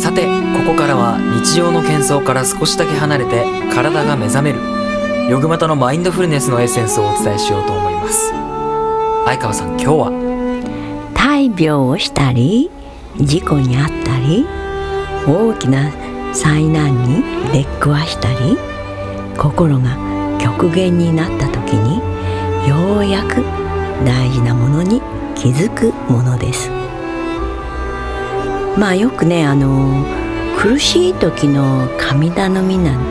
さて、ここからは日常の喧騒から少しだけ離れて体が目覚めるヨグマタのマインドフルネスのエッセンスをお伝えしようと思います。相川さん、今日は大病をしたり事故に遭ったり大きな災難に出くわしたり心が極限になった時にようやく大事なものに気づくものです。よくね苦しい時の神頼みなん